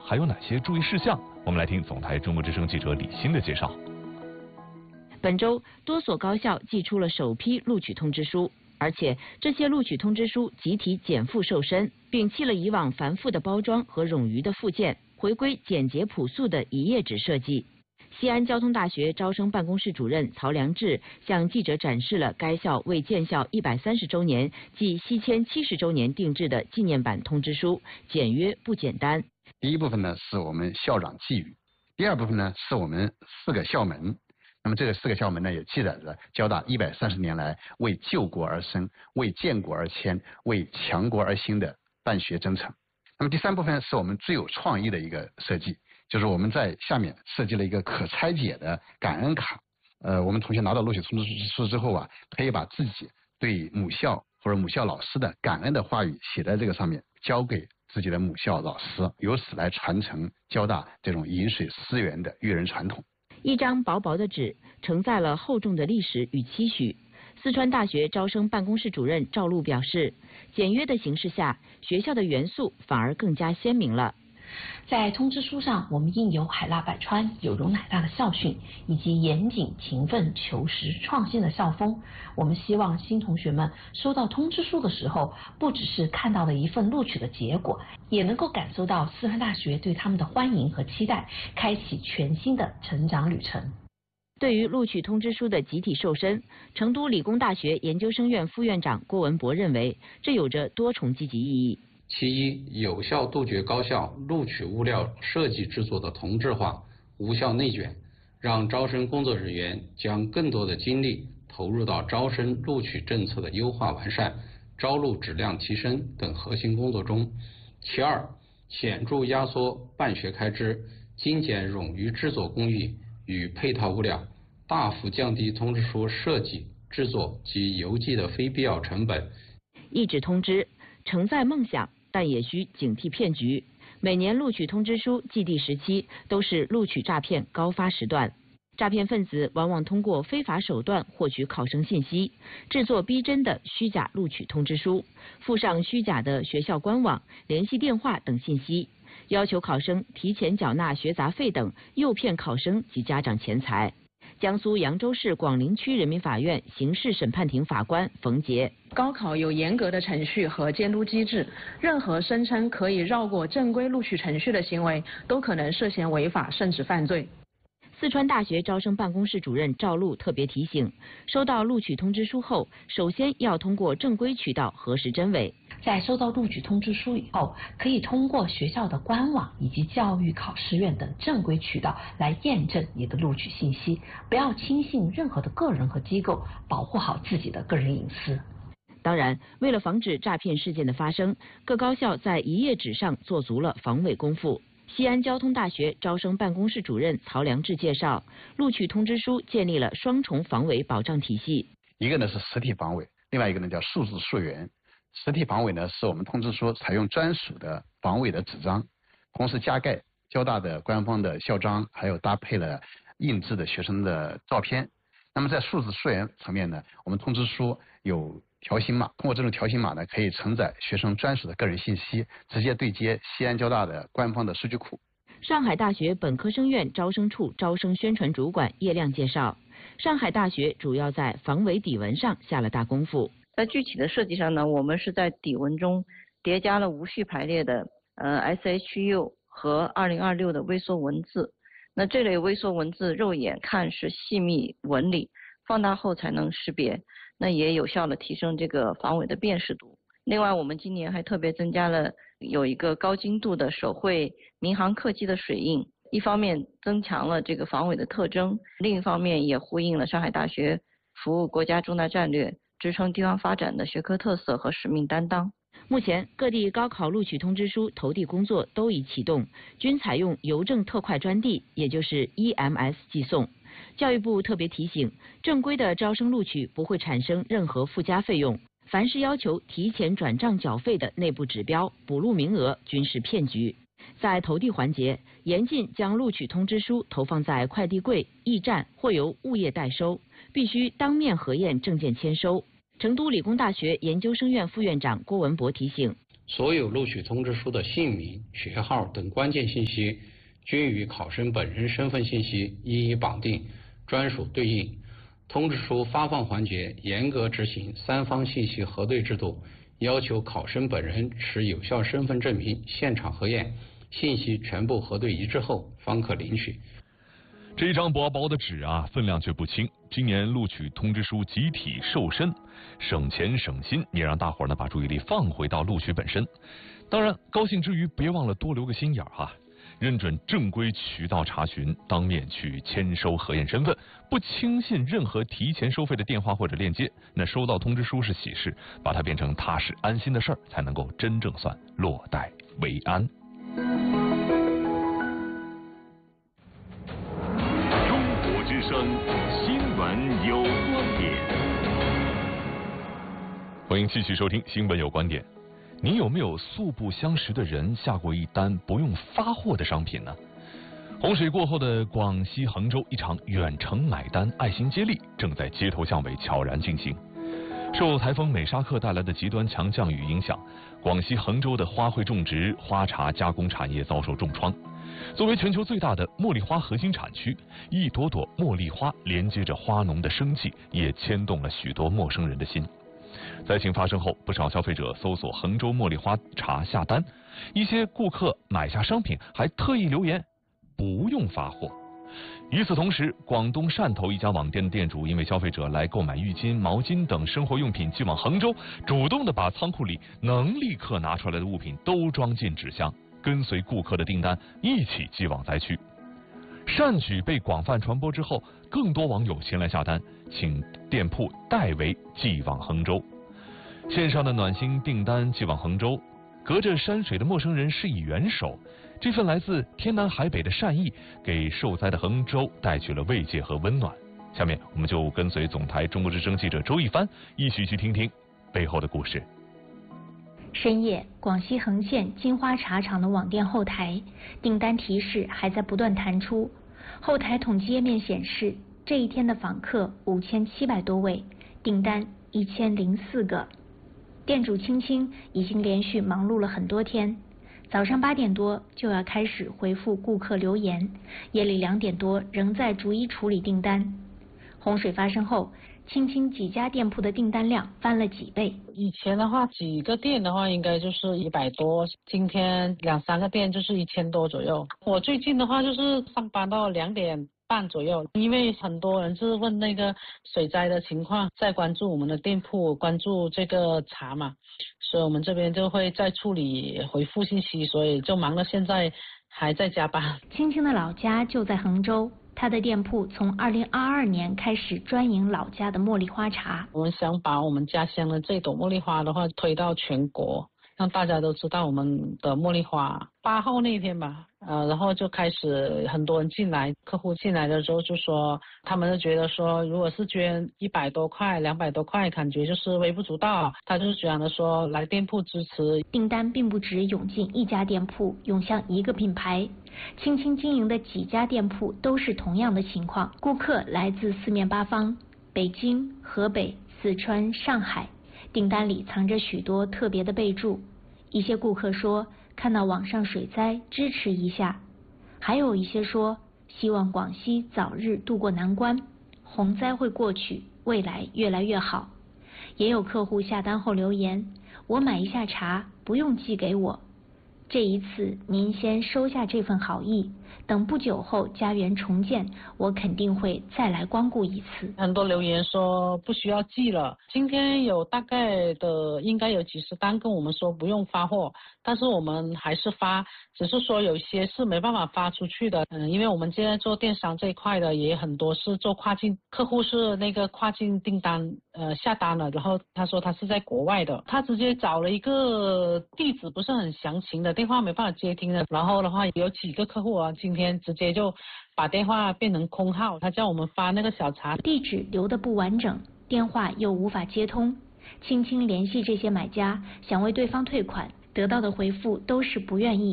还有哪些注意事项？我们来听总台中国之声记者李欣的介绍。 本周，多所高校寄出了首批录取通知书，而且这些录取通知书集体减负瘦身，摒弃了以往繁复的包装和冗余的附件，回归简洁朴素的一页纸设计。西安交通大学招生办公室主任曹良志向记者展示了该校为建校130周年暨西迁70周年定制的纪念版通知书，简约不简单。 第一部分呢是我们校长寄语，第二部分呢是我们4个校门。那么这个4个校门呢，也记载着交大130年来为救国而生、为建国而迁、为强国而兴的办学征程。那么第3部分是我们最有创意的一个设计，就是我们在下面设计了一个可拆解的感恩卡。我们同学拿到录取通知书之后啊，可以把自己对母校或者母校老师的感恩的话语写在这个上面，交给自己的母校老师，由此来传承交大这种饮水思源的育人传统。 一张薄薄的纸承载了厚重的历史与期许。四川大学招生办公室主任赵璐表示，简约的形式下，学校的元素反而更加鲜明了。 在通知书上，我们印有海纳百川、有容乃大的校训，以及严谨、勤奋、求实、创新的校风。我们希望新同学们收到通知书的时候，不只是看到了一份录取的结果，也能够感受到四川大学对他们的欢迎和期待，开启全新的成长旅程。 对于录取通知书的集体瘦身，成都理工大学研究生院副院长郭文博认为，这有着多重积极意义。 其一，有效杜绝高校录取物料设计制作的同质化、无效内卷，让招生工作人员将更多的精力投入到招生录取政策的优化完善、招录质量提升等核心工作中。其二，显著压缩办学开支，精简冗余制作工艺与配套物料，大幅降低通知书设计、制作及邮寄的非必要成本。 一纸通知承载梦想，但也需警惕骗局。每年录取通知书寄递时期都是录取诈骗高发时段，诈骗分子往往通过非法手段获取考生信息，制作逼真的虚假录取通知书，附上虚假的学校官网、联系电话等信息，要求考生提前缴纳学杂费等，诱骗考生及家长钱财。江苏扬州市广陵区人民法院刑事审判庭法官冯杰： 高考有严格的程序和监督机制，任何声称可以绕过正规录取程序的行为，都可能涉嫌违法甚至犯罪。 四川大学招生办公室主任赵璐特别提醒，收到录取通知书后，首先要通过正规渠道核实真伪。 在收到录取通知书以后，可以通过学校的官网以及教育考试院等正规渠道来验证你的录取信息，不要轻信任何的个人和机构，保护好自己的个人隐私。 当然，为了防止诈骗事件的发生，各高校在一页纸上做足了防伪功夫。西安交通大学招生办公室主任曹良志介绍，录取通知书建立了双重防伪保障体系。 一个呢是实体防伪，另外一个呢叫数字溯源。实体防伪呢是我们通知书采用专属的防伪的纸张，同时加盖交大的官方的校章，还有搭配了印制的学生的照片。那么在数字溯源层面呢，我们通知书有条形码，通过这种条形码呢，可以承载学生专属的个人信息，直接对接西安交大的官方的数据库。 上海大学本科生院招生处招生宣传主管叶亮介绍，上海大学主要在防伪底纹上下了大功夫。 在具体的设计上呢，我们是在底纹中叠加了无序排列的SHU 和2026的微缩文字。那这类微缩文字肉眼看是细密纹理，放大后才能识别，那也有效的提升这个防伪的辨识度。另外，我们今年还特别增加了有一个高精度的手绘民航客机的水印，一方面增强了这个防伪的特征，另一方面也呼应了上海大学服务国家重大战略、支撑地方发展的学科特色和使命担当。 目前，各地高考录取通知书投递工作都已启动，均采用邮政特快专递，也就是 EMS 寄送。教育部特别提醒，正规的招生录取不会产生任何附加费用，凡是要求提前转账缴费的内部指标、补录名额均是骗局。在投递环节，严禁将录取通知书投放在快递柜、驿站或由物业代收，必须当面核验证件签收。成都理工大学研究生院副院长郭文博提醒， 所有录取通知书的姓名、学号等关键信息均与考生本人身份信息一一绑定，专属对应。通知书发放环节严格执行3方信息核对制度，要求考生本人持有效身份证明现场核验，信息全部核对一致后方可领取。 这一张薄薄的纸啊，分量却不轻。今年录取通知书集体瘦身，省钱省心，也让大伙呢把注意力放回到录取本身。当然，高兴之余别忘了多留个心眼哈，认准正规渠道查询，当面去签收核验身份，不轻信任何提前收费的电话或者链接。那收到通知书是喜事，把它变成踏实安心的事儿，才能够真正算落袋为安。 之声新闻有观点， 欢迎继续收听新闻有观点。你有没有素不相识的人下过一单不用发货的商品呢？洪水过后的广西衡州，一场远程买单爱心接力正在街头巷尾悄然进行。受台风美沙克带来的极端强降雨影响，广西衡州的花卉种植、花茶加工产业遭受重创。作为全球最大的茉莉花核心产区，一朵朵茉莉花连接着花农的生计，也牵动了许多陌生人的心。灾情发生后，不少消费者搜索衡州茉莉花茶下单，一些顾客买下商品还特意留言不用发货。与此同时，广东汕头一家网店的店主因为消费者来购买浴巾、毛巾等生活用品寄往衡州，主动的把仓库里能立刻拿出来的物品都装进纸箱，跟随顾客的订单一起寄往灾区。善举被广泛传播之后，更多网友前来下单，请店铺代为寄往衡州。线上的暖心订单寄往衡州，隔着山水的陌生人施以援手，这份来自天南海北的善意，给受灾的衡州带去了慰藉和温暖。下面我们就跟随总台中国之声记者周一帆一起去听听背后的故事。 深夜，广西衡县金花茶厂的网店后台订单提示还在不断弹出，后台统计页面显示，这一天的访客5700多位，订单1004个。店主青青已经连续忙碌了很多天，早上8点多就要开始回复顾客留言，夜里2点多仍在逐一处理订单。洪水发生后，青青几家店铺的订单量翻了几倍。 以前的话，几个店的话应该就是100多，今天2、3个店就是1000多左右。我最近的话就是上班到2点半左右，因为很多人是问那个水灾的情况，在关注我们的店铺，关注这个茶嘛，所以我们这边就会在处理回复信息，所以就忙到现在还在加班。 青青的老家就在衡州，他的店铺从2022年开始专营老家的茉莉花茶。 我们想把我们家乡的这朵茉莉花的话推到全国，让大家都知道我们的茉莉花。8号那天吧，然后就开始很多人进来，客户进来的时候就说，他们就觉得说，如果是捐100多块、200多块，感觉就是微不足道。他就是这样的说，来店铺支持。 订单并不只涌进一家店铺，涌向一个品牌。青青经营的几家店铺都是同样的情况，顾客来自四面八方，北京、河北、四川、上海，订单里藏着许多特别的备注。一些顾客说看到网上水灾支持一下，还有一些说希望广西早日渡过难关，洪灾会过去，未来越来越好。也有客户下单后留言，我买一下茶不用寄给我，这一次您先收下这份好意，等不久后家园重建，我肯定会再来光顾一次。 很多留言说不需要寄了，今天有大概的应该有几十单跟我们说不用发货，但是我们还是发，只是说有些是没办法发出去的。因为我们现在做电商这一块的也很多是做跨境，客户是那个跨境订单下单了，然后他说他是在国外的，他直接找了一个地址不是很详情的，电话没办法接听的，然后的话有几个客户啊今天直接就把电话变成空号，他叫我们发那个小茶， 地址留得不完整，电话又无法接通，轻轻联系这些买家，想为对方退款，得到的回复都是不愿意。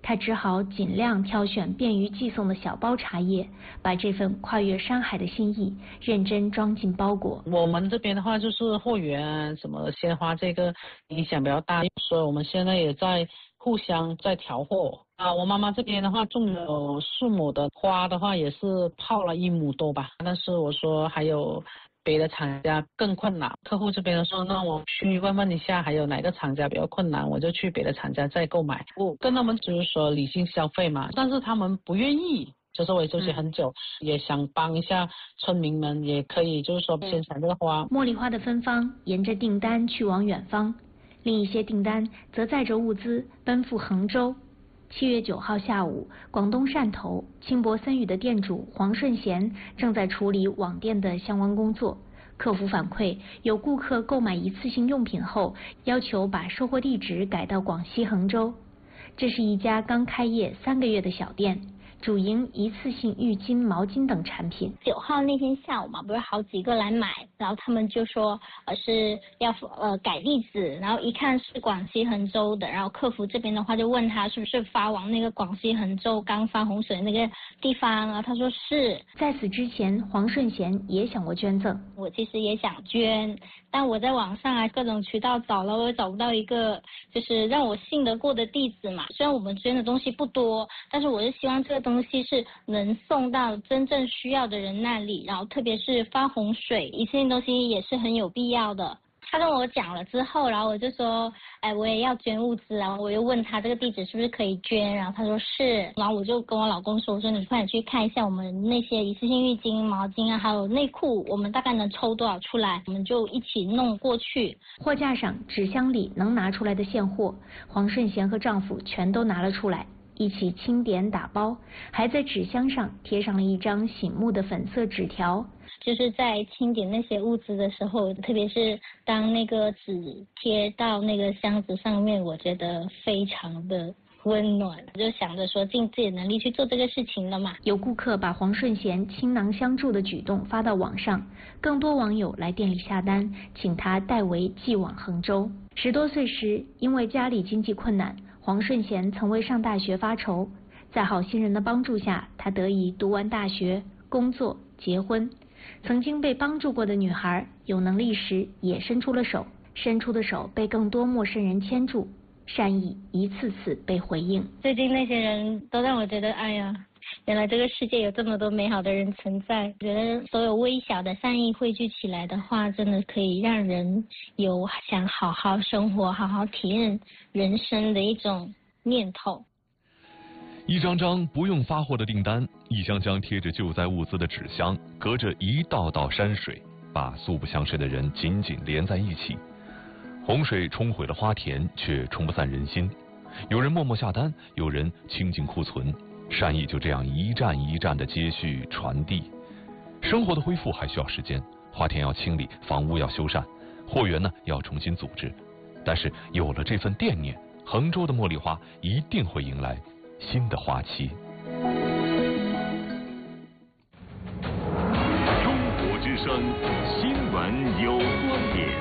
他只好尽量挑选便于寄送的小包茶叶，把这份跨越山海的心意认真装进包裹。 我们这边的话，就是货源什么鲜花这个影响比较大，所以我们现在也在互相在调货。我妈妈这边的话种有4亩的花的话，也是泡了1亩多吧。但是我说还有别的厂家更困难，客户这边说那我去问一下还有哪个厂家比较困难，我就去别的厂家再购买。我跟他们就是说理性消费嘛，但是他们不愿意。就是我也休息很久，也想帮一下村民们，也可以就是说生产这个花。 茉莉花的芬芳沿着订单去往远方，另一些订单则载着物资奔赴衡州。7月9号下午，广东汕头轻薄森语的店主黄顺贤正在处理网店的相关工作。客服反馈，有顾客购买一次性用品后，要求把收货地址改到广西衡州。这是一家刚开业3个月的小店，主营一次性浴巾、毛巾等产品。 9号那天下午嘛，不是好几个来买，然后他们就说是要改地址，然后一看是广西衡州的，然后客服这边的话就问他是不是发往那个广西衡州刚发洪水那个地方，然后他说是。 在此之前，黄顺贤也想过捐赠。 我其实也想捐，但我在网上各种渠道找了，我也找不到一个就是让我信得过的地址嘛。虽然我们捐的东西不多，但是我是希望这个东西是能送到真正需要的人那里，然后特别是发洪水，一次性东西也是很有必要的。他跟我讲了之后，然后我就说，我也要捐物资，然后我又问他这个地址是不是可以捐，然后他说是，然后我就跟我老公说你快点去看一下我们那些一次性浴巾、毛巾啊，还有内裤，我们大概能抽多少出来，我们就一起弄过去。 货架上纸箱里能拿出来的现货，黄顺贤和丈夫全都拿了出来，一起清点打包，还在纸箱上贴上了一张醒目的粉色纸条。 就是在清点那些物资的时候，特别是当那个纸贴到那个箱子上面，我觉得非常的温暖，就想着说尽自己的能力去做这个事情了嘛。 有顾客把黄顺贤倾囊相助的举动发到网上，更多网友来店里下单，请他代为寄往衡州。10多岁时，因为家里经济困难，黄顺贤曾为上大学发愁，在好心人的帮助下，他得以读完大学、工作、结婚。曾经被帮助过的女孩，有能力时也伸出了手，伸出的手被更多陌生人牵住，善意一次次被回应。 最近那些人都让我觉得，原来这个世界有这么多美好的人存在。觉得所有微小的善意汇聚起来的话，真的可以让人有想好好生活、好好体验人生的一种念头。 一张张不用发货的订单，一箱箱贴着救灾物资的纸箱，隔着一道道山水，把素不相识的人紧紧连在一起。洪水冲毁了花田，却冲不散人心。有人默默下单，有人清净库存，善意就这样一站一站的接续传递。生活的恢复还需要时间，花田要清理，房屋要修缮，货源呢要重新组织。但是有了这份惦念，衡州的茉莉花一定会迎来新的花期。 中国之声新闻有观点，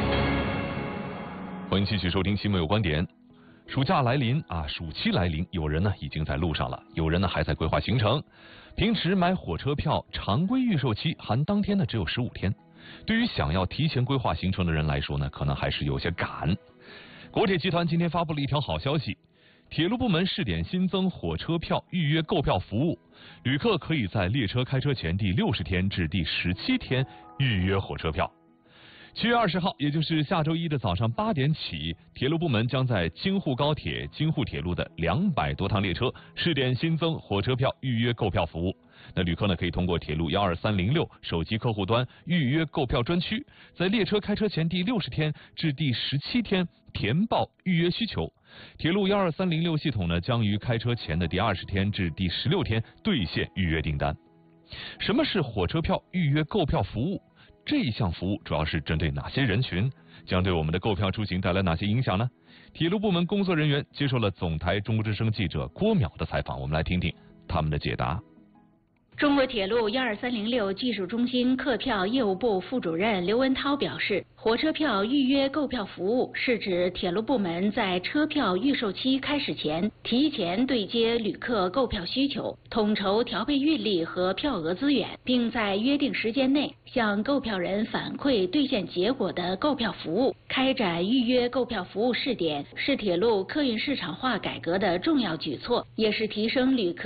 欢迎继续收听新闻有观点。暑假来临暑期来临，有人呢已经在路上了，有人呢还在规划行程。平时买火车票常规预售期含当天呢只有15天，对于想要提前规划行程的人来说呢，可能还是有些赶。国铁集团今天发布了一条好消息，铁路部门试点新增火车票预约购票服务，旅客可以在列车开车前第60天至第17天预约火车票。7月20号，也就是下周一的早上8点起，铁路部门将在京沪高铁、京沪铁路的200多趟列车试点新增火车票预约购票服务。那旅客呢可以通过铁路12306手机客户端预约购票专区，在列车开车前第60天至第17天填报预约需求。铁路12306系统呢将于开车前的第20天至第16天兑现预约订单。什么是火车票预约购票服务？这一项服务主要是针对哪些人群？将对我们的购票出行带来哪些影响呢？铁路部门工作人员接受了总台中国之声记者郭淼的采访，我们来听听他们的解答。 中国铁路12306技术中心客票业务部副主任刘文涛表示， 火车票预约购票服务是指铁路部门在车票预售期开始前，提前对接旅客购票需求，统筹调配运力和票额资源，并在约定时间内向购票人反馈兑现结果的购票服务。开展预约购票服务试点是铁路客运市场化改革的重要举措，也是提升旅客